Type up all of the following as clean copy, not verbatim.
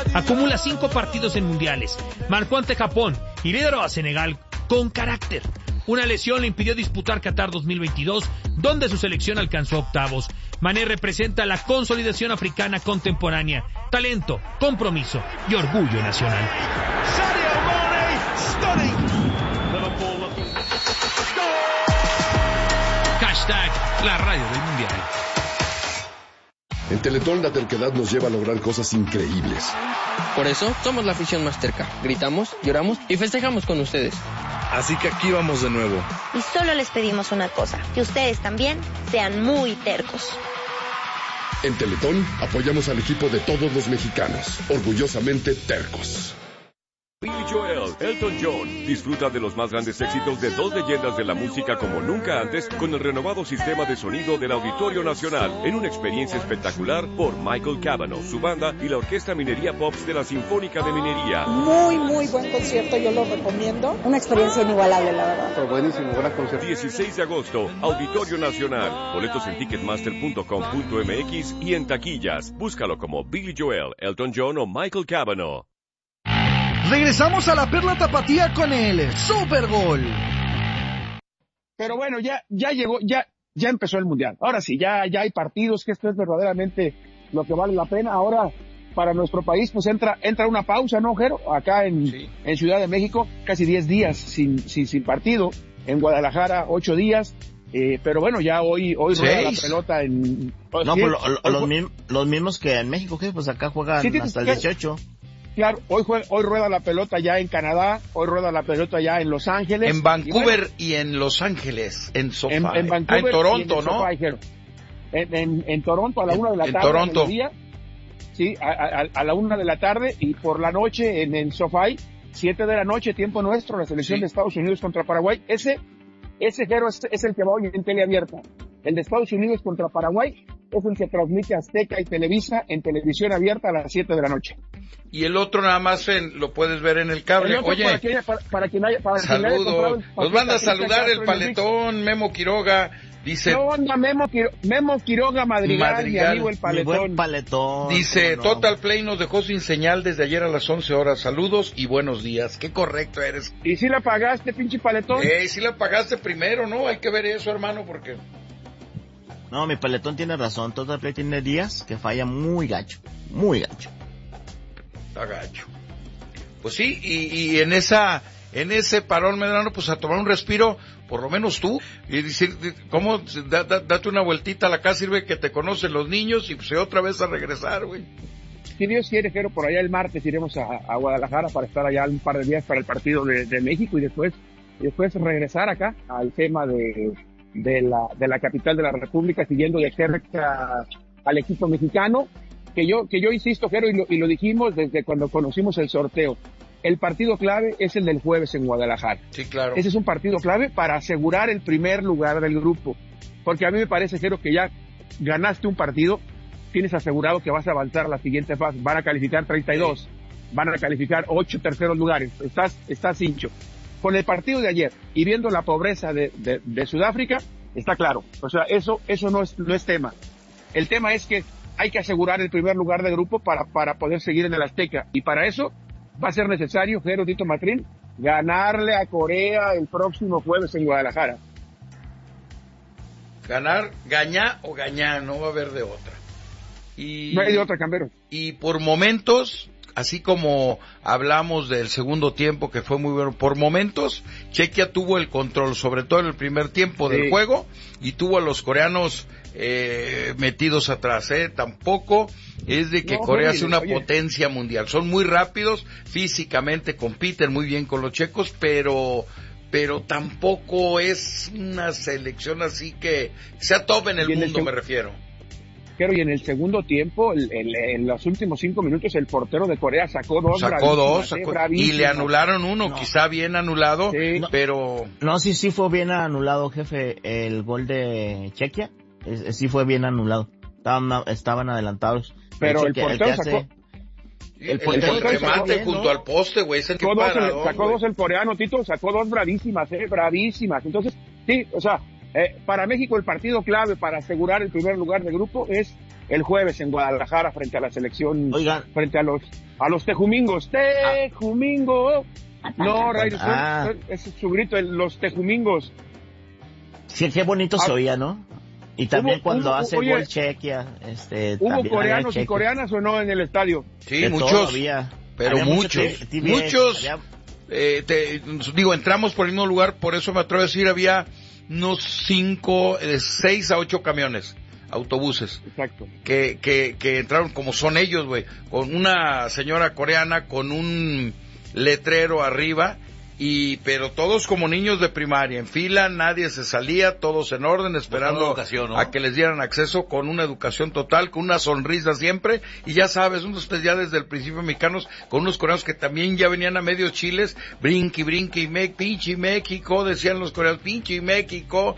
Acumula 5 partidos en mundiales. Marcó ante Japón y lideró a Senegal con carácter. Una lesión le impidió disputar Qatar 2022, donde su selección alcanzó octavos. Mané representa la consolidación africana contemporánea, talento, compromiso y orgullo nacional. Sadio Mane, stunning. Hashtag la radio del mundial. En Teletón la terquedad nos lleva a lograr cosas increíbles. Por eso somos la afición más terca. Gritamos, lloramos y festejamos con ustedes. Así que aquí vamos de nuevo. Y solo les pedimos una cosa, que ustedes también sean muy tercos. En Teletón apoyamos al equipo de todos los mexicanos, orgullosamente tercos. Billy Joel, Elton John. Disfruta de los más grandes éxitos de dos leyendas de la música como nunca antes con el renovado sistema de sonido del Auditorio Nacional en una experiencia espectacular por Michael Cavanaugh, su banda y la Orquesta Minería Pops de la Sinfónica de Minería. Muy buen concierto, yo lo recomiendo. Una experiencia inigualable, la verdad. Pero buenísimo, gran concierto. 16 de agosto, Auditorio Nacional. Boletos en ticketmaster.com.mx y en taquillas. Búscalo como Billy Joel, Elton John o Michael Cavanaugh. Regresamos a la Perla Tapatía con el Super Gol. Pero bueno, ya llegó, ya empezó el Mundial. Ahora sí, ya hay partidos, que esto es verdaderamente lo que vale la pena. Ahora, para nuestro país, pues entra una pausa, ¿no, Jero? Acá en Ciudad de México, casi 10 días sin partido. En Guadalajara, 8 días. Pero bueno, ya hoy rueda la pelota en... No, pues los mismos que en México, que pues acá juegan hasta el 18. Claro, hoy rueda la pelota ya en Canadá, hoy rueda la pelota ya en Los Ángeles. En Vancouver y en Los Ángeles, en SoFi. En Vancouver en Toronto, y en ¿no? SoFi, en Toronto a la 1 de la tarde. En Toronto. Día, sí, a la 1 de la tarde y por la noche en SoFi, 7 de la noche, tiempo nuestro, la selección de Estados Unidos contra Paraguay. Ese Jero es el que va hoy en tele abierta. El de Estados Unidos contra Paraguay es el que transmite Azteca y Televisa en televisión abierta a las 7 de la noche. Y el otro nada más lo puedes ver en el cable. Oye, para quien haya saludos. Nos manda a saludar el paletón, Memo Quiroga. Dice, ¿qué onda, Memo Quiroga Madrigal, mi amigo el paletón? Mi buen paletón. Dice, Total Play nos dejó sin señal desde ayer a las 11 horas. Saludos y buenos días. Qué correcto eres. ¿Y si la pagaste, pinche paletón? Si la pagaste primero, ¿no? Hay que ver eso, hermano, porque... No, mi paletón tiene razón. Total Play tiene días que falla muy gacho. Muy gacho. Está gacho. Pues sí, y en ese parón, Medrano, pues a tomar un respiro, por lo menos tú, y decir, ¿cómo? Date una vueltita a la casa, sirve que te conocen los niños, y pues otra vez a regresar, güey. Si Dios quiere, Jero, por allá el martes iremos a Guadalajara para estar allá un par de días para el partido de México, y después regresar acá al tema de la capital de la República, siguiendo de cerca al equipo mexicano, que yo insisto, Jero, y lo dijimos desde cuando conocimos el sorteo. El partido clave es el del jueves en Guadalajara. Sí, claro. Ese es un partido clave para asegurar el primer lugar del grupo. Porque a mí me parece, Jero, que ya ganaste un partido, tienes asegurado que vas a avanzar a la siguiente fase. Van a calificar 32, sí. Van a calificar 8 terceros lugares. Estás hincho. Con el partido de ayer y viendo la pobreza de Sudáfrica, está claro. O sea, eso no es tema. El tema es que hay que asegurar el primer lugar del grupo para poder seguir en el Azteca. Y para eso va a ser necesario, Jero Tito Matrín, ganarle a Corea el próximo jueves en Guadalajara. Gañá o gañá, no va a haber de otra. No hay de otra, Cambero. Y por momentos, así como hablamos del segundo tiempo que fue muy bueno, por momentos Chequia tuvo el control, sobre todo en el primer tiempo del juego, y tuvo a los coreanos metidos atrás. Tampoco es de que Corea sea una potencia mundial, son muy rápidos, físicamente compiten muy bien con los checos, pero tampoco es una selección así que sea top en el mundo, me refiero. Pero y en el segundo tiempo, en los últimos 5 minutos, el portero de Corea sacó dos y le anularon uno, quizá bien anulado, sí. Pero... No, sí fue bien anulado, jefe, el gol de Chequia, sí fue bien anulado, estaban adelantados. Pero el portero sacó... El remate junto al poste, güey, es el que sacó dos el coreano, Tito, sacó dos bravísimas. Entonces, sí, o sea, Para México el partido clave para asegurar el primer lugar de grupo es el jueves en Guadalajara frente a la selección, frente a los tejumingos. ¡Tejumingo! No, Ray, ese es su grito, los tejumingos. Sí, qué bonito se oía, ¿no? Y también cuando hace gol Chequia, ¿hubo coreanos y coreanas o no en el estadio? Sí, muchos, pero muchos. Entramos por el mismo lugar, por eso me atrevo a decir, había unos 6 a 8 camiones, autobuses. Exacto. Que entraron como son ellos, güey, con una señora coreana con un letrero arriba, pero todos como niños de primaria, en fila, nadie se salía, todos en orden, esperando a que les dieran acceso, con una educación total, con una sonrisa siempre, y ya sabes, unos ya desde el principio mexicanos, con unos coreanos que también ya venían a medios chiles, brinqui, pinche México, decían los coreanos, pinche México.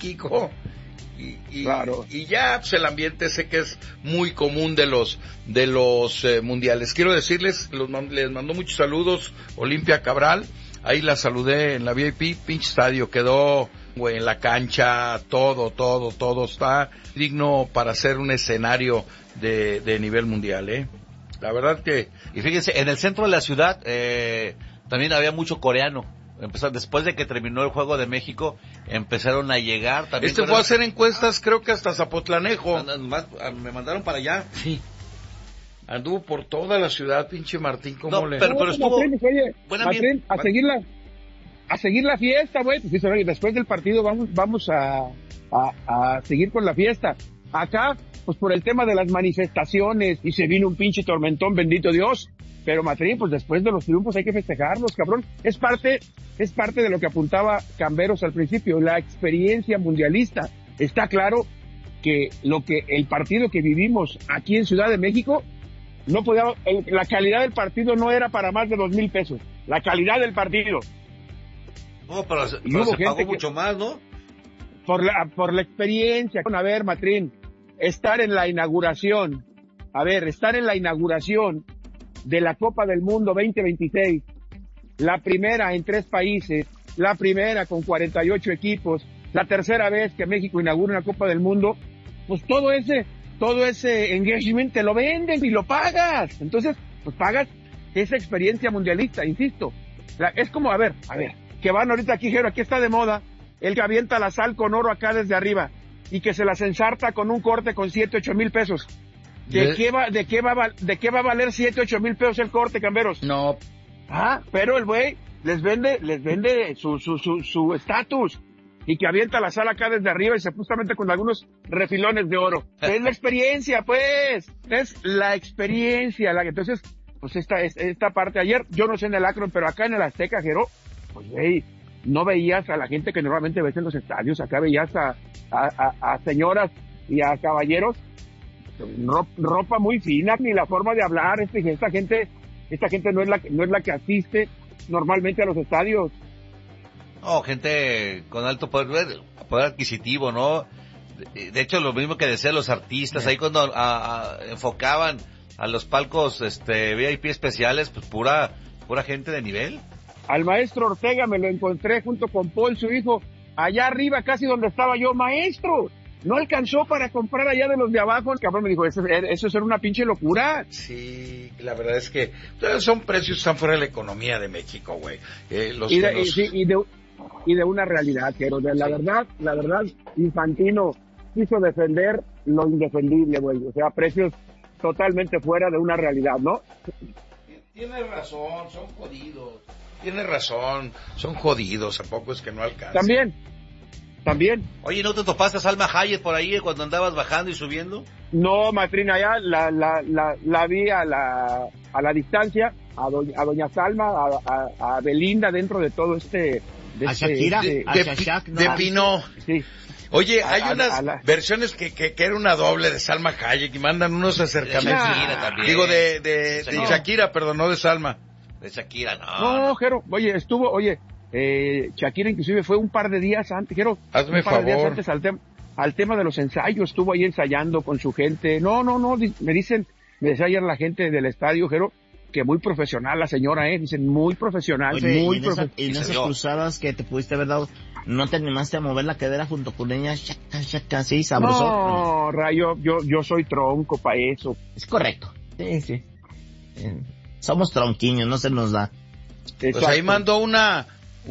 Claro. Y ya, pues el ambiente sé que es muy común de los mundiales. Quiero decirles, les mandó muchos saludos Olimpia Cabral. Ahí la saludé en la VIP, pinche estadio, quedó, güey, en la cancha, todo está digno para ser un escenario de nivel mundial, La verdad que... Y fíjense, en el centro de la ciudad, también había mucho coreano. Después de que terminó el Juego de México, empezaron a llegar también. Fue a hacer encuestas, creo que hasta Zapotlanejo. Me mandaron para allá. Sí. Anduvo por toda la ciudad, pinche Martín, Pero estuvo... Martín, a seguir la fiesta, güey. Pues, después del partido vamos a seguir con la fiesta. Acá, pues por el tema de las manifestaciones, y se vino un pinche tormentón, bendito Dios. Pero Martín, pues después de los triunfos hay que festejarlos, cabrón. Es parte de lo que apuntaba Camberos al principio, la experiencia mundialista. Está claro que el partido que vivimos aquí en Ciudad de México, la calidad del partido no era para más de 2,000 pesos. La calidad del partido. No, pero se pagó mucho más, ¿no? Por la experiencia. A ver, Matrín, estar en la inauguración de la Copa del Mundo 2026, la primera en 3 países, la primera con 48 equipos, la tercera vez que México inaugura una Copa del Mundo, pues todo ese engagement te lo venden y lo pagas. Entonces, pues pagas esa experiencia mundialista, insisto. Es como, a ver, que van ahorita aquí, Jero, aquí está de moda, el que avienta la sal con oro acá desde arriba y que se las ensarta con un corte con 7-8 mil pesos. ¿De qué va a valer 7-8 mil pesos el corte, Camberos? No. Pero el güey les vende su estatus, y que avienta la sal acá desde arriba y justamente con algunos refilones de oro. Es la experiencia, pues. Es la experiencia. Entonces, pues esta parte ayer, yo no sé en el Akron, pero acá en el Azteca, Jero, pues güey, no veías a la gente que normalmente ves en los estadios. Acá veías a señoras y a caballeros, ropa muy fina, ni la forma de hablar. Esta gente no es la que asiste normalmente a los estadios. No, gente con alto poder adquisitivo, ¿no? De hecho, lo mismo que decían los artistas, ahí cuando enfocaban a los palcos VIP especiales, pues pura gente de nivel. Al maestro Ortega me lo encontré junto con Paul, su hijo, allá arriba, casi donde estaba yo. Maestro, no alcanzó para comprar allá de los de abajo. El cabrón me dijo, eso era una pinche locura. Sí, la verdad es que son precios que están fuera de la economía de México, güey. Y de una realidad, pero la verdad, Infantino quiso defender lo indefendible, güey. O sea, precios totalmente fuera de una realidad, ¿no? Tienes razón, son jodidos. Tienes razón, son jodidos, tampoco es que no alcanzan. También. Oye, ¿no te topaste a Salma Hayek por ahí cuando andabas bajando y subiendo? No, Matrina, ya la vi a la distancia, a doña Salma, a Belinda dentro de todo a Shakira, de Pino. Sí. Oye, hay unas versiones que era una doble de Salma Hayek y mandan unos acercamientos. Shakira también. Digo, de Shakira, perdón, no de Salma. De Shakira, no. No, Jero, Shakira inclusive fue un par de días antes, Jero. Hazme favor. De días antes al tema de los ensayos, estuvo ahí ensayando con su gente. No, me decía ayer la gente del estadio, Jero, que muy profesional la señora, dicen muy profesional, Oye, muy y profesional. en esas cruzadas que te pudiste haber dado, ¿no te animaste a mover la cadera junto con ella, así, sabroso? No, Rayo, yo soy tronco para eso. Es correcto. Sí. Somos tronquiños, no se nos da. Pues ahí mandó una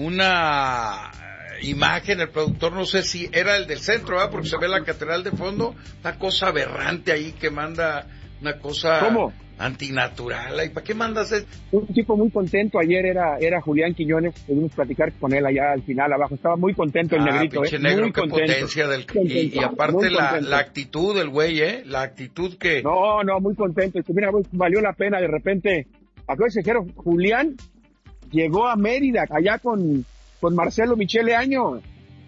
imagen el productor, no sé si era el del centro, ¿verdad? Porque se ve la catedral de fondo, una cosa aberrante ahí que manda una cosa... ¿Cómo? Antinatural. ¿Y para qué mandas eso? Un tipo muy contento ayer era Julián Quiñones, pudimos platicar con él allá al final abajo, estaba muy contento el negrito, pinche negro, muy qué contento. Potencia y aparte la actitud del güey, la actitud que... No, muy contento, mira, valió la pena de repente, acuérdense, Julián llegó a Mérida, allá con Marcelo Michele Año,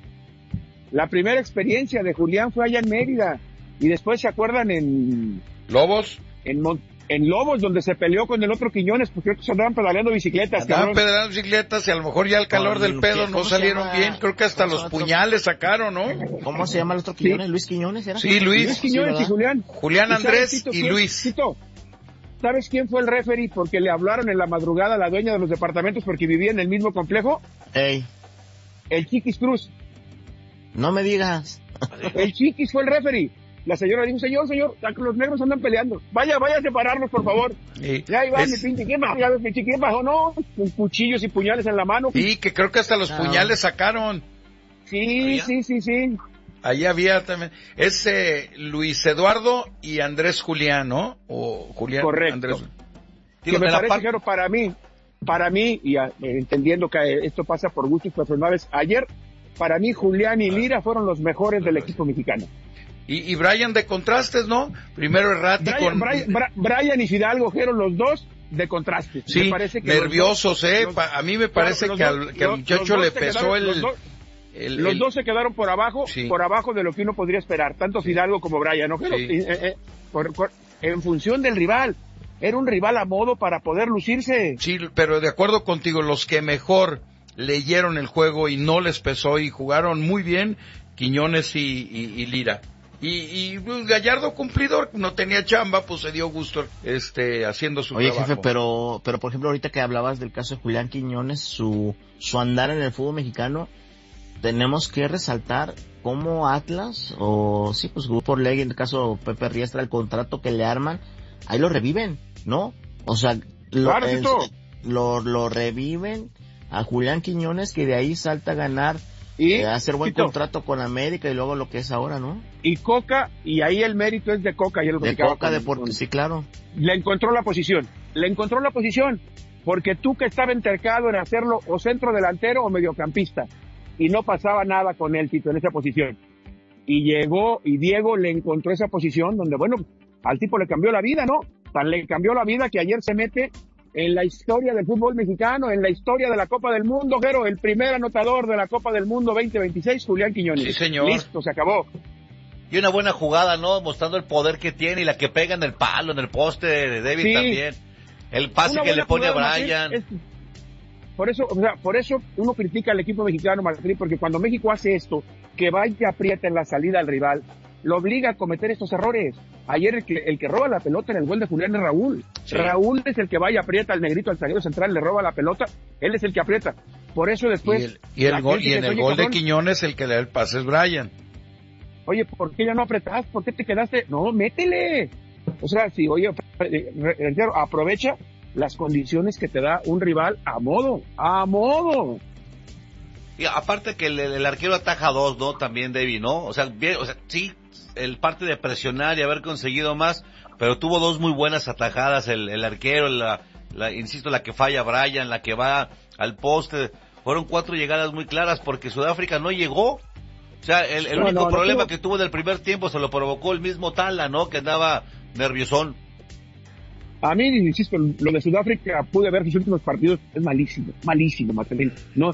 la primera experiencia de Julián fue allá en Mérida, y después se acuerdan en... ¿Lobos? En Lobos, donde se peleó con el otro Quiñones, porque se andaban pedaleando bicicletas. Andaban pedaleando bicicletas y a lo mejor ya el calor del pedo no salieron bien. Creo que hasta los puñales sacaron, ¿no? ¿Cómo se llama el otro Quiñones? ¿Sí? ¿Luis Quiñones era? Sí, Luis Quiñones, sí, y Julián. Julián Andrés y Luis. Tito, ¿sabes quién fue el referee? Porque le hablaron en la madrugada a la dueña de los departamentos porque vivía en el mismo complejo. Ey. El Chiquis Cruz. No me digas. El Chiquis fue el referee. La señora dijo, señor, los negros andan peleando. Vaya a separarnos, por favor. Ya iba mi pinche, ¿qué pasó? No, con cuchillos y puñales en la mano. Sí, que creo que hasta los puñales sacaron. Sí. Ahí había también. Es Luis Eduardo y Andrés Julián, ¿no? O Julián. Correcto. Andrés. Que me parece, Jero, para mí, y entendiendo que esto pasa por gustos personales, ayer, para mí, Julián y Lira fueron los mejores del equipo mexicano. Y Brian de contrastes, ¿no? Primero Errati con... Brian y Fidalgo, Jero, los dos de contrastes. Sí, me parece que nerviosos, a mí me parece que al muchacho le pesó los dos se quedaron por abajo de lo que uno podría esperar, tanto Fidalgo como Brian, ¿no? Jero? Sí. En función del rival. Era un rival a modo para poder lucirse. Sí, pero de acuerdo contigo, los que mejor leyeron el juego y no les pesó y jugaron muy bien, Quiñones y Lira. Y Gallardo cumplidor, no tenía chamba, pues se dio gusto haciendo su trabajo. Oye, jefe, pero por ejemplo, ahorita que hablabas del caso de Julián Quiñones, su andar en el fútbol mexicano, tenemos que resaltar cómo Atlas, o sí, pues Grupo Orlegui, en el caso Pepe Riestra, el contrato que le arman, ahí lo reviven, ¿no? O sea, lo reviven a Julián Quiñones, que de ahí salta a ganar, hacer buen contrato con América y luego lo que es ahora, ¿no? Y Coca, y ahí el mérito es de Coca, ya lo de Coca Deportes, sí, claro. Le encontró la posición, porque tú que estaba entercado en hacerlo o centro delantero o mediocampista, y no pasaba nada con él, Tito, en esa posición. Y llegó, y Diego le encontró esa posición donde, bueno, al tipo le cambió la vida, ¿no? Tan le cambió la vida que ayer se mete en la historia del fútbol mexicano, en la historia de la Copa del Mundo, Jero, el primer anotador de la Copa del Mundo 2026, Julián Quiñones. Sí, señor. Listo, se acabó. Y una buena jugada, ¿no? Mostrando el poder que tiene y la que pega en el palo, en el poste de David también. El pase que le pone a Brian. Por eso uno critica al equipo mexicano, Martín, porque cuando México hace esto, que vaya aprieta en la salida al rival, lo obliga a cometer estos errores. Ayer el que roba la pelota en el gol de Julián es Raúl. Sí. Raúl es el que vaya aprieta al negrito, al zaguero central, le roba la pelota, él es el que aprieta. Por eso después... Y en el gol de Quiñones el que le da el pase es Brian. Oye, ¿por qué ya no apretas? ¿Por qué te quedaste? No, métele. O sea, si, aprovecha las condiciones que te da un rival a modo. Y aparte que el arquero ataja dos, ¿no? También David, ¿no? O sea, sí, el parte de presionar y haber conseguido más, pero tuvo dos muy buenas atajadas el arquero, insisto, la que falla Brian, la que va al poste. Fueron 4 llegadas muy claras porque Sudáfrica no llegó. O sea, el único problema que tuvo en el primer tiempo se lo provocó el mismo Tala, ¿no? Que andaba nerviosón. A mí, insisto, lo de Sudáfrica, pude ver sus últimos partidos, es malísimo, Martín. No,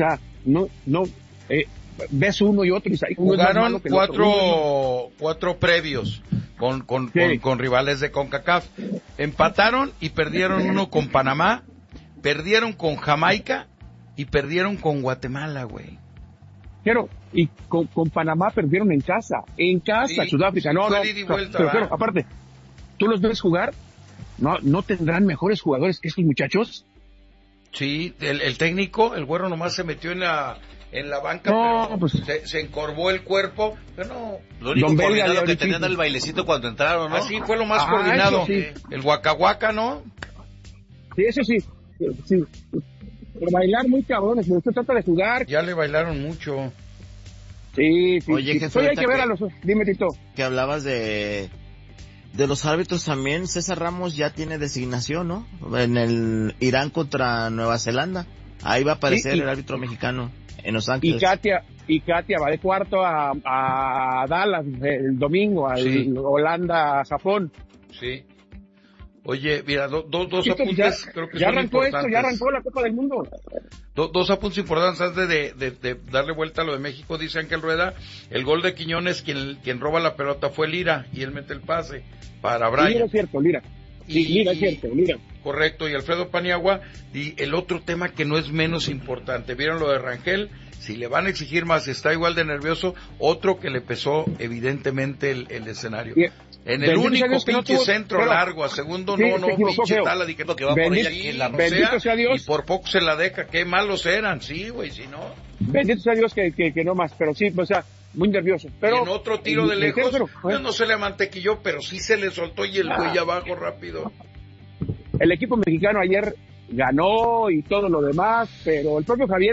ves uno y otro y jugaron cuatro previos con rivales de CONCACAF. Empataron y perdieron uno con Panamá, perdieron con Jamaica y perdieron con Guatemala, güey. Pero, y con Panamá perdieron en casa, sí, Sudáfrica, pero, aparte, ¿tú los ves jugar? ¿No tendrán mejores jugadores que estos muchachos? Sí, el técnico, el Güero nomás se metió en la banca, pero pues, se encorvó el cuerpo, pero no. Lo único coordinado que tenían era el bailecito cuando entraron, ¿no? Así fue lo más coordinado. Sí. El guacahuaca, ¿no? Sí, eso sí. Sí. Pero bailar muy cabrones, pero esto trata de jugar. Ya le bailaron mucho. Sí. Oye, sí. Hay que ver a los... Dime, Tito. Que hablabas de los árbitros también. César Ramos ya tiene designación, ¿no? En el Irán contra Nueva Zelanda. Ahí va a aparecer el árbitro mexicano en Los Ángeles. Y Katia va de cuarto a Dallas el domingo, a Holanda, a Japón. Sí. Oye, mira, dos Tito, apuntes creo que ya son arrancó importantes. ya arrancó la Copa del Mundo. Dos apuntes importantes antes de darle vuelta a lo de México. Dice Ángel Rueda, el gol de Quiñones, quien roba la pelota fue Lira, y él mete el pase para Brian. Lira es cierto, Lira. Lira es cierto, Lira. Correcto, y Alfredo Paniagua, y el otro tema que no es menos importante, ¿vieron lo de Rangel? Si le van a exigir más, está igual de nervioso, otro que le pesó evidentemente el escenario. En el único pinche centro largo, a segundo pinche tala, dije que va por ella, que la rocea, sea Dios. y por poco se la deja, qué malos eran, sí, güey, si no. Bendito sea Dios que no más, pero sí, o sea, muy nervioso. Pero y en otro tiro de lejos, no se le mantequilló, pero sí se le soltó y el güey abajo rápido. El equipo mexicano ayer ganó y todo lo demás, pero el propio Javier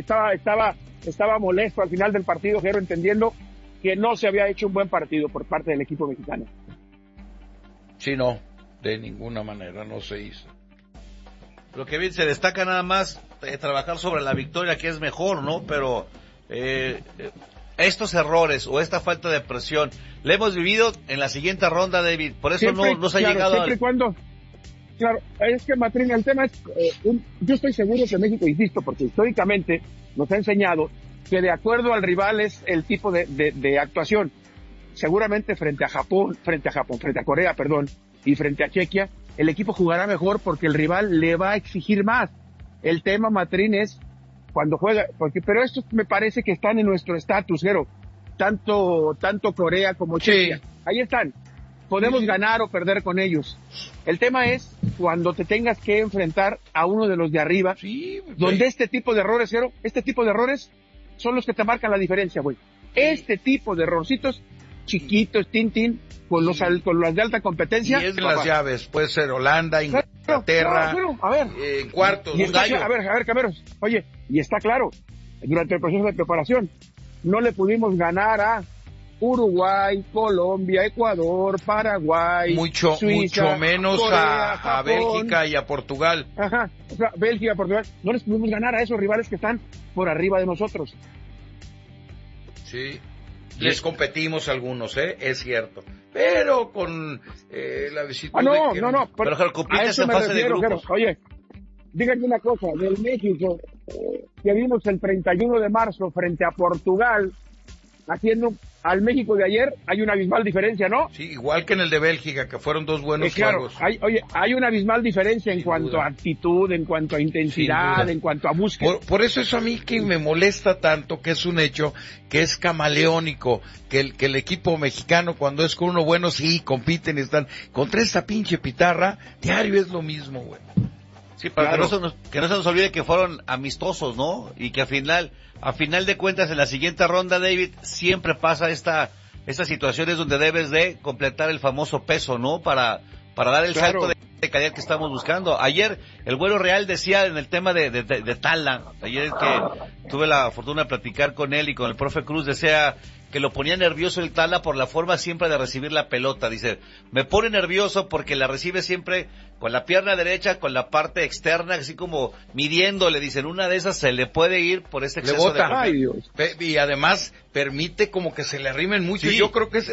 estaba molesto al final del partido, Jero, entendiendo que no se había hecho un buen partido por parte del equipo mexicano. Sí, no, de ninguna manera no se hizo. Lo que bien se destaca nada más trabajar sobre la victoria, que es mejor, ¿no? Pero estos errores o esta falta de presión la hemos vivido en la siguiente ronda, David. Por eso siempre, no se ha llegado siempre y cuando. Claro, es que Matrina, el tema es, yo estoy seguro que México, insisto, porque históricamente nos ha enseñado que de acuerdo al rival es el tipo de actuación. Seguramente frente a Corea, y frente a Chequia, el equipo jugará mejor porque el rival le va a exigir más. El tema, Matrín, es cuando juega, pero estos me parece que están en nuestro estatus, Jero, tanto Corea como Chequia. Ahí están. Podemos ganar o perder con ellos. El tema es cuando te tengas que enfrentar a uno de los de arriba, donde este tipo de errores, Jero, son los que te marcan la diferencia, güey. Este tipo de errorcitos chiquitos, tin, con los de alta competencia. Y es las llaves, puede ser Holanda, Inglaterra, a ver, en cuartos, un gallo. A ver, Cameros, oye, y está claro, durante el proceso de preparación, no le pudimos ganar a Uruguay, Colombia, Ecuador, Paraguay, Suiza, mucho menos Corea, a Bélgica y a Portugal. Ajá, o sea, Bélgica, Portugal, no les pudimos ganar a esos rivales que están por arriba de nosotros. Sí, les competimos algunos, es cierto, pero con la visita no, pero compite en fase de grupos. Oye, díganme una cosa, del México, que vimos el 31 de marzo frente a Portugal, haciendo al México de ayer, hay una abismal diferencia, ¿no? Sí, igual que en el de Bélgica, que fueron dos buenos juegos. Hay una abismal diferencia en cuanto a actitud, en cuanto a intensidad, en cuanto a búsqueda. Por eso a mí que me molesta tanto, que es un hecho, que es camaleónico, que el equipo mexicano cuando es con uno bueno, sí, compiten y están. Contra esta pinche pitarra, diario es lo mismo, güey. Sí, pero claro. que no se nos olvide que fueron amistosos, ¿no? Y que a final de cuentas en la siguiente ronda, David, siempre pasa estas situaciones donde debes de completar el famoso peso, ¿no? Para dar el salto de calidad que estamos buscando. Ayer el Güero Real decía en el tema de Tala, ayer que tuve la fortuna de platicar con él y con el profe Cruz, decía que lo ponía nervioso el Tala por la forma siempre de recibir la pelota. Dice, me pone nervioso porque la recibe siempre con la pierna derecha, con la parte externa, así como midiéndole. Dicen, una de esas se le puede ir por este exceso de... Ay, Dios. Y además permite como que se le arrimen mucho. Sí. Yo creo que es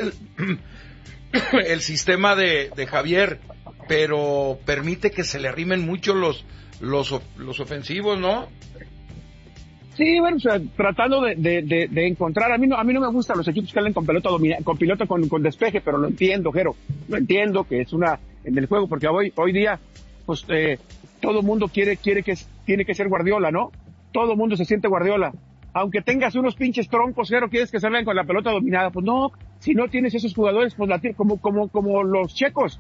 el sistema de Javier, pero permite que se le arrimen mucho los ofensivos, ¿no? Sí, bueno, o sea, tratando de encontrar, a mí no me gustan los equipos que salen con pilota con despeje, pero lo entiendo, Jero, lo entiendo que es en el juego, porque hoy día, pues, todo el mundo tiene que ser Guardiola, ¿no? Todo el mundo se siente Guardiola. Aunque tengas unos pinches troncos, Jero, quieres que salgan con la pelota dominada, pues no, si no tienes esos jugadores, pues como los checos,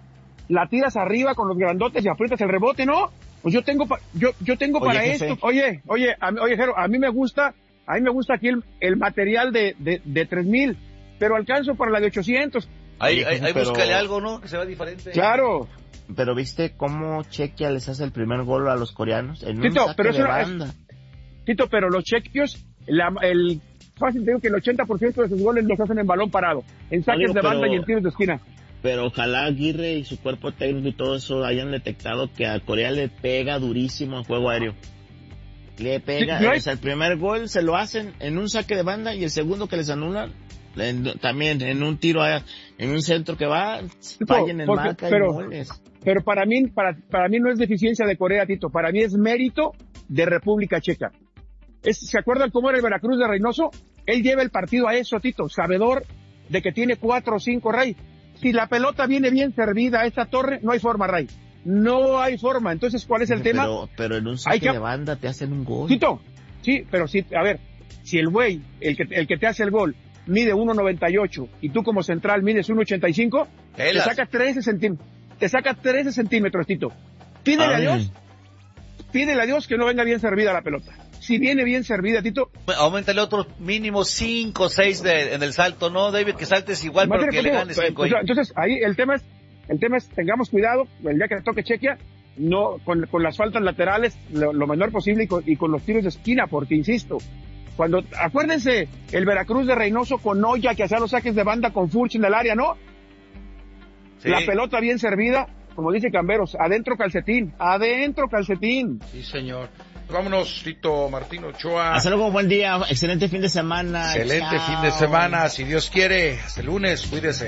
la tiras arriba con los grandotes y aprietas el rebote, ¿no? Pues yo tengo para esto. Oye, Jero, a mí me gusta aquí el material de 3000, pero alcanzo para la de 800. Ahí búscale algo, ¿no? Que se vea diferente. Claro. Pero ¿viste cómo Chequia les hace el primer gol a los coreanos? En un saque de banda. Tito, pero los chequios, fácil te digo que el 80% de sus goles los hacen en balón parado, en saques de banda y en tiros de esquina. Pero ojalá Aguirre y su cuerpo técnico y todo eso hayan detectado que a Corea le pega durísimo el juego aéreo. Le pega, sí, o sea, el primer gol se lo hacen en un saque de banda y el segundo que les anulan, también en un tiro, en un centro que va, fallen en marca y goles. Pero para mí no es deficiencia de Corea, Tito, para mí es mérito de República Checa. ¿Se acuerdan cómo era el Veracruz de Reynoso? Él lleva el partido a eso, Tito, sabedor de que tiene 4 o 5, Ray. Si la pelota viene bien servida a esta torre, no hay forma, Ray. No hay forma. Entonces, ¿cuál es el tema? Pero en un saque de banda te hacen un gol. Tito, sí, pero sí, a ver, si el güey, el que te hace el gol, mide 1.98 y tú como central mides 1.85, te saca 13 centímetros. Te saca 13 centímetros, Tito. Pídele a Dios que no venga bien servida la pelota. Si viene bien servida, Tito. Aumentale otros mínimo 5 o 6 en el salto, ¿no, David? Que saltes igual, pero que le ganes 5. Entonces, ahí el tema es, tengamos cuidado, el día que le toque Chequia, no, con las faltas laterales, lo menor posible y con los tiros de esquina, porque insisto, acuérdense, el Veracruz de Reynoso con Oya que hacía los saques de banda con Furch en el área, ¿no? Sí. La pelota bien servida, como dice Camberos, adentro calcetín. Sí, señor. Vámonos, Tito Martín Ochoa. Hasta luego, buen día, excelente fin de semana. Excelente fin de semana, si Dios quiere, hasta el lunes, cuídese.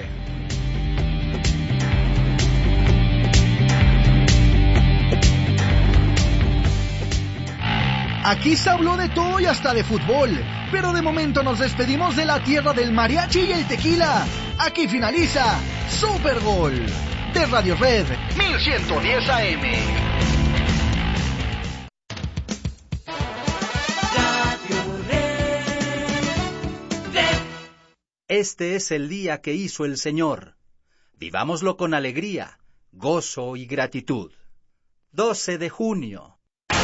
Aquí se habló de todo y hasta de fútbol, pero de momento nos despedimos de la tierra del mariachi y el tequila. Aquí finaliza Super Gol de Radio Red 1110 AM. Este es el día que hizo el Señor. Vivámoslo con alegría, gozo y gratitud. 12 de junio.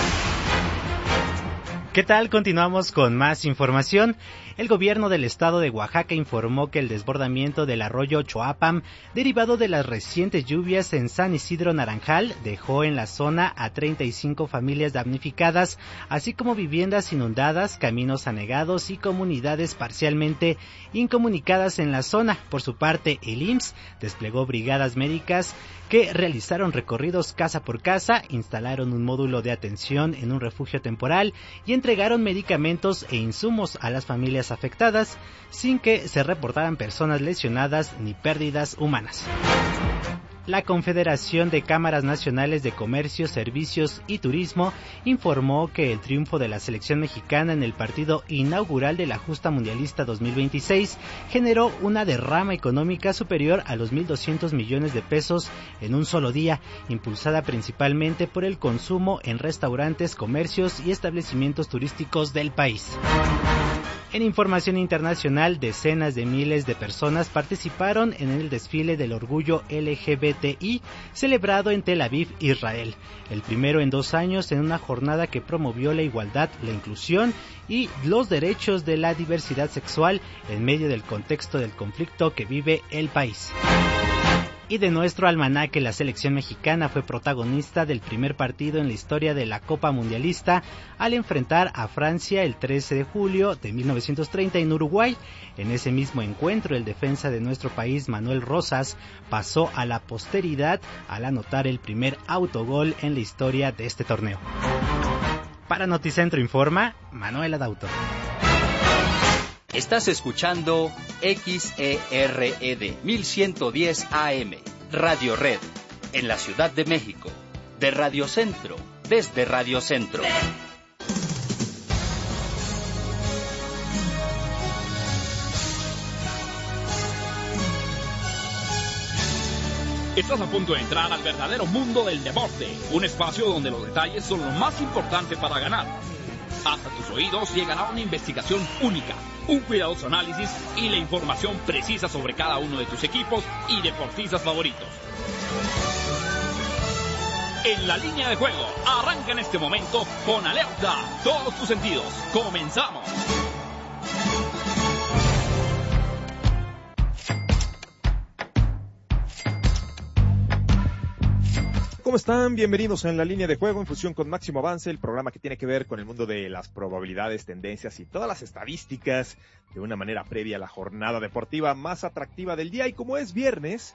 ¿Qué tal? Continuamos con más información. El gobierno del estado de Oaxaca informó que el desbordamiento del arroyo Choapam, derivado de las recientes lluvias en San Isidro Naranjal, dejó en la zona a 35 familias damnificadas, así como viviendas inundadas, caminos anegados y comunidades parcialmente incomunicadas en la zona. Por su parte, el IMSS desplegó brigadas médicas que realizaron recorridos casa por casa, instalaron un módulo de atención en un refugio temporal y entregaron medicamentos e insumos a las familias afectadas, sin que se reportaran personas lesionadas ni pérdidas humanas. La Confederación de Cámaras Nacionales de Comercio, Servicios y Turismo informó que el triunfo de la selección mexicana en el partido inaugural de la Justa Mundialista 2026 generó una derrama económica superior a los 1.200 millones de pesos en un solo día, impulsada principalmente por el consumo en restaurantes, comercios y establecimientos turísticos del país. En información internacional, decenas de miles de personas participaron en el desfile del orgullo LGBTI celebrado en Tel Aviv, Israel, el primero en 2 años en una jornada que promovió la igualdad, la inclusión y los derechos de la diversidad sexual en medio del contexto del conflicto que vive el país. Y de nuestro almanaque, la selección mexicana fue protagonista del primer partido en la historia de la Copa Mundialista al enfrentar a Francia el 13 de julio de 1930 en Uruguay. En ese mismo encuentro, el defensa de nuestro país, Manuel Rosas, pasó a la posteridad al anotar el primer autogol en la historia de este torneo. Para Noticentro Informa, Manuel Adauto. Estás escuchando XERED 1110 AM, Radio Red, en la Ciudad de México, de Radio Centro, desde Radio Centro. Estás a punto de entrar al verdadero mundo del deporte, un espacio donde los detalles son lo más importante para ganar. Hasta tus oídos llegará una investigación única, un cuidadoso análisis y la información precisa sobre cada uno de tus equipos y deportistas favoritos. En la línea de juego, arranca en este momento con alerta todos tus sentidos. ¡Comenzamos! ¿Cómo están? Bienvenidos a En la Línea de Juego, en fusión con Máximo Avance, el programa que tiene que ver con el mundo de las probabilidades, tendencias y todas las estadísticas de una manera previa a la jornada deportiva más atractiva del día. Y como es viernes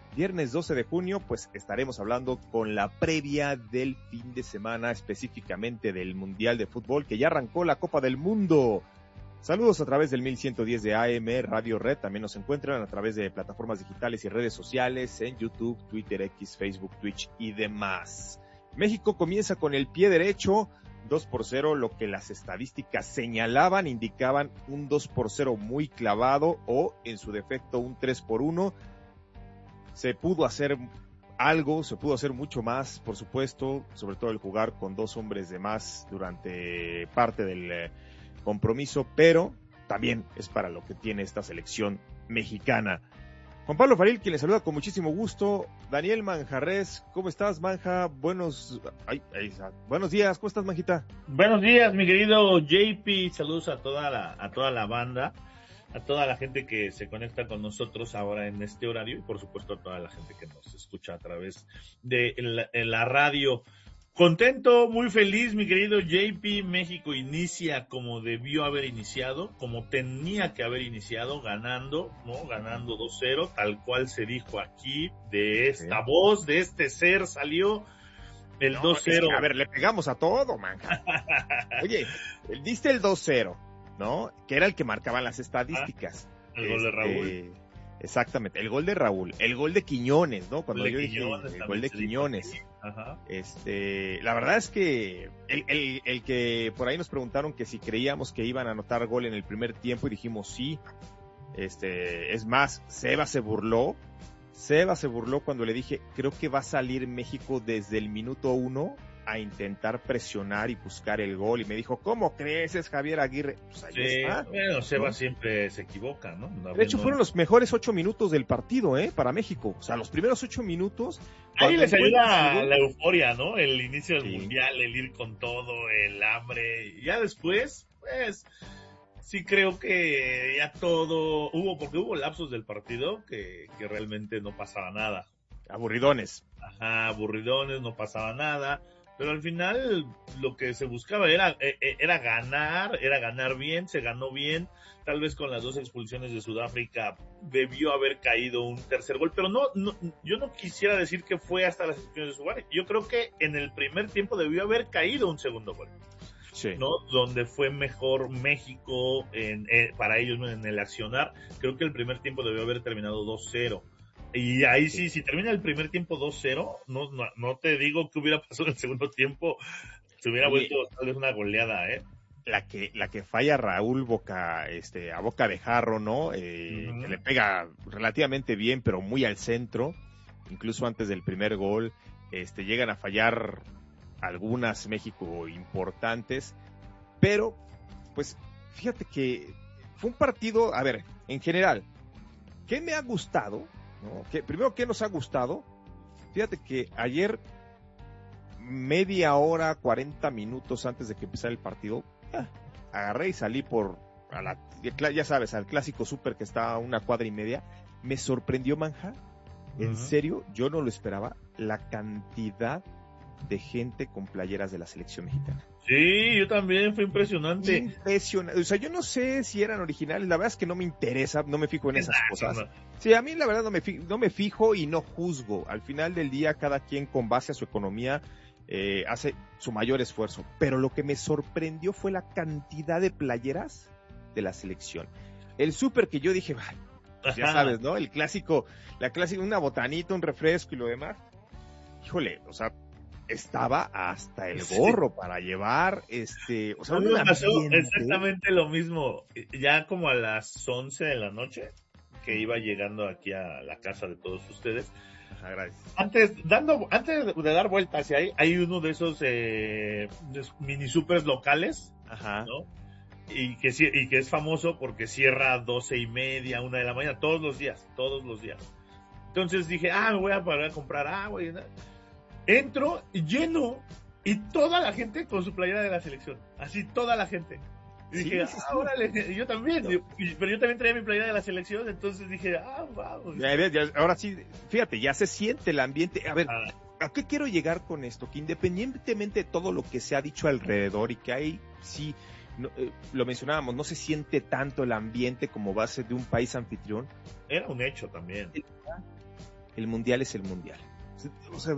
12 de junio, pues estaremos hablando con la previa del fin de semana, específicamente del Mundial de Fútbol, que ya arrancó la Copa del Mundo. Saludos a través del 1110 de AM, Radio Red. También nos encuentran a través de plataformas digitales y redes sociales en YouTube, Twitter, X, Facebook, Twitch y demás. México comienza con el pie derecho, 2-0, lo que las estadísticas señalaban, indicaban un 2-0 muy clavado o, en su defecto, un 3-1. Se pudo hacer algo, se pudo hacer mucho más, por supuesto, sobre todo el jugar con 2 hombres de más durante parte del compromiso, pero también es para lo que tiene esta selección mexicana. Juan Pablo Faril, quien le saluda con muchísimo gusto. Daniel Manjarres, ¿cómo estás, Manja? Buenos días, ¿cómo estás, Manjita? Buenos días, mi querido JP, saludos a toda la banda, a toda la gente que se conecta con nosotros ahora en este horario y por supuesto a toda la gente que nos escucha a través de la radio. Contento, muy feliz, mi querido JP. México inicia como debió haber iniciado, como tenía que haber iniciado, ganando, ¿no? Ganando 2-0, tal cual se dijo aquí, de esta voz, de este ser salió el 2-0. Es que, a ver, le pegamos a todo, manja. Oye, diste el 2-0, ¿no? Que era el que marcaban las estadísticas. El gol de Raúl. Exactamente, el gol de Raúl, el gol de Quiñones, ¿no? Cuando yo dije el gol de Quiñones. Ajá. La verdad es que el que por ahí nos preguntaron que si creíamos que iban a anotar gol en el primer tiempo y dijimos sí. Es más, Seba se burló cuando le dije, creo que va a salir México desde el minuto 1 a intentar presionar y buscar el gol, y me dijo, ¿cómo crees? Es Javier Aguirre. Pues ahí está. Bueno, Seba siempre se equivoca, ¿no? De hecho, fueron los mejores 8 minutos del partido, para México. O sea, los primeros 8 minutos. Ahí les ayuda la euforia, ¿no? El inicio del mundial, el ir con todo, el hambre. Y ya después, pues, sí creo que ya todo porque hubo lapsos del partido que realmente no pasaba nada. Aburridones. Ajá, aburridones, no pasaba nada. Pero al final lo que se buscaba era ganar bien, se ganó bien. Tal vez con las 2 expulsiones de Sudáfrica debió haber caído un tercer gol, pero no, yo no quisiera decir que fue hasta las expulsiones de Sudáfrica. Yo creo que en el primer tiempo debió haber caído un segundo gol. Sí. ¿No? Donde fue mejor México para ellos en el accionar. Creo que el primer tiempo debió haber terminado 2-0. Y ahí sí, si termina el primer tiempo 2-0, no te digo que hubiera pasado en el segundo tiempo, se hubiera vuelto tal vez una goleada, La que falla Raúl a boca de jarro, ¿no? Que le pega relativamente bien, pero muy al centro, incluso antes del primer gol, llegan a fallar algunas México importantes, pero, pues, fíjate que fue un partido, a ver, en general, ¿qué me ha gustado? ¿No? Primero, ¿qué nos ha gustado? Fíjate que ayer, media hora, 40 minutos antes de que empezara el partido, agarré y salí ya sabes, al clásico súper que está a 1 cuadra y media. Me sorprendió, Manja. En serio, yo no lo esperaba, la cantidad de gente con playeras de la selección mexicana. Sí, yo también, fue impresionante. Impresionante, o sea, yo no sé si eran originales, la verdad es que no me interesa, no me fijo en esas cosas. No. Sí, a mí la verdad no me fijo y no juzgo. Al final del día, cada quien con base a su economía hace su mayor esfuerzo. Pero lo que me sorprendió fue la cantidad de playeras de la selección. El súper que yo dije, pues ya sabes, ¿no? La clásica, una botanita, un refresco y lo demás. Híjole, o sea, estaba hasta el gorro para llevar, o sea, me pasó exactamente lo mismo, ya como a las 11 de la noche, que iba llegando aquí a la casa de todos ustedes. Ajá, gracias. Antes de dar vueltas, hay uno de esos mini supers locales, ajá, ¿no? Y que es famoso porque cierra 12:30, 1 de la mañana, todos los días. Entonces dije, me voy a parar a comprar agua y nada. entro lleno y toda la gente con su playera de la selección, así toda la gente. Y dije, órale, yo también, pero yo también traía mi playera de la selección, entonces dije, wow. Ahora sí, fíjate, ya se siente el ambiente. A ver, ¿a qué quiero llegar con esto? Que independientemente de todo lo que se ha dicho alrededor y que hay, sí, lo mencionábamos, no se siente tanto el ambiente como base de un país anfitrión. Era un hecho también. El mundial es el mundial. O sea,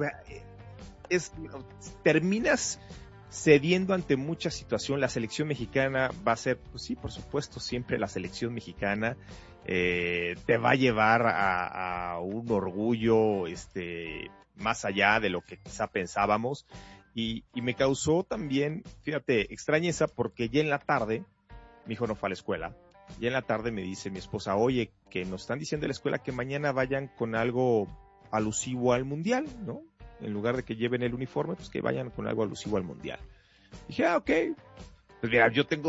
terminas cediendo ante mucha situación. La selección mexicana va a ser, pues sí, por supuesto, siempre la selección mexicana te va a llevar a un orgullo más allá de lo que quizá pensábamos, y me causó también, fíjate, extrañeza, porque ya en la tarde, mi hijo no fue a la escuela, ya en la tarde me dice mi esposa, oye, que nos están diciendo en la escuela que mañana vayan con algo alusivo al mundial, ¿no? En lugar de que lleven el uniforme, pues que vayan con algo alusivo al mundial. Dije, ok. Pues mira, yo tengo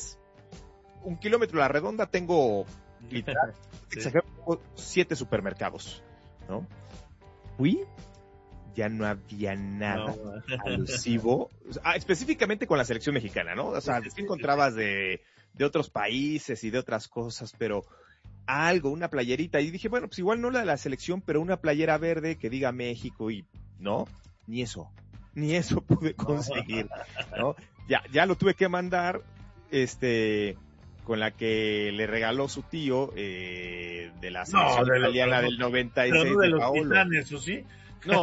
1 kilómetro a la redonda, tengo, literal, exagerado, 7 supermercados, ¿no? Fui, ya no había nada alusivo, específicamente con la selección mexicana, ¿no? O sea, sí encontrabas de otros países y de otras cosas, pero algo, una playerita, y dije, bueno, pues igual no la de la selección, pero una playera verde que diga México, y no, ni eso pude conseguir, ¿no? Ya lo tuve que mandar, con la que le regaló su tío, de la selección italiana del 96 pero no de los Paolo. Titanes, ¿o sí? No,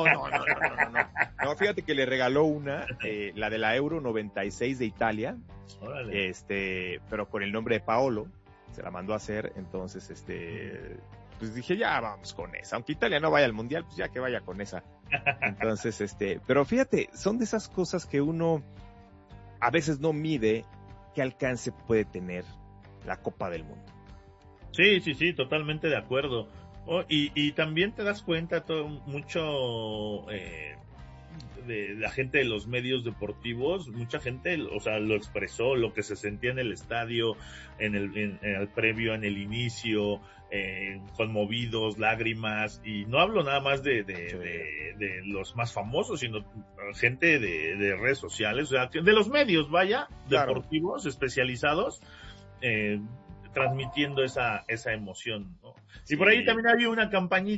fíjate que le regaló una, la de la Euro 96 de Italia, órale, pero con el nombre de Paolo, se la mandó a hacer, entonces, pues dije, ya vamos con esa, aunque Italia no vaya al mundial, pues ya que vaya con esa. Entonces, pero fíjate, son de esas cosas que uno a veces no mide qué alcance puede tener la Copa del Mundo. Sí, totalmente de acuerdo. Y también te das cuenta mucho de la gente de los medios deportivos, mucha gente, o sea, lo expresó, lo que se sentía en el estadio, en el previo, en el inicio, conmovidos, lágrimas, y no hablo nada más de los más famosos, sino gente de redes sociales, o sea, de los medios, vaya, deportivos, especializados, transmitiendo esa emoción, ¿no? Sí. Y por ahí también había una campañita